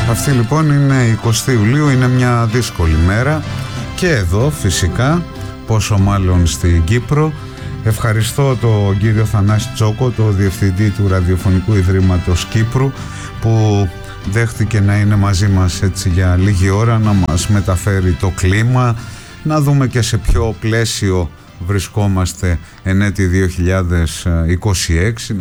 Αυτή λοιπόν είναι η 20 Ιουλίου, είναι μια δύσκολη μέρα και εδώ φυσικά, πόσο μάλλον στην Κύπρο. Ευχαριστώ τον κύριο Θανάση Τσόκο, το Διευθυντή του Ραδιοφωνικού Ιδρύματος Κύπρου, που δέχτηκε να είναι μαζί μας έτσι για λίγη ώρα, να μας μεταφέρει το κλίμα, να δούμε και σε ποιο πλαίσιο βρισκόμαστε εν έτη 2026,